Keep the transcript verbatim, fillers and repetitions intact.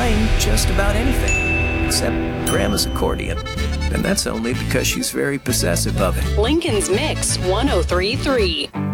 playing just about anything, except Grandma's accordion. And that's only because she's very possessive of it. Lincoln's Mix ten thirty-three.